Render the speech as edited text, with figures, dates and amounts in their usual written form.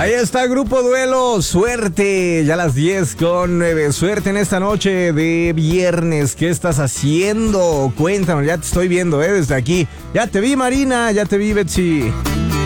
Ahí está, Grupo Duelo, suerte, ya a las 10:09, suerte en esta noche de viernes. ¿Qué estás haciendo? Cuéntame, ya te estoy viendo, desde aquí. Ya te vi, Marina, ya te vi, Betsy.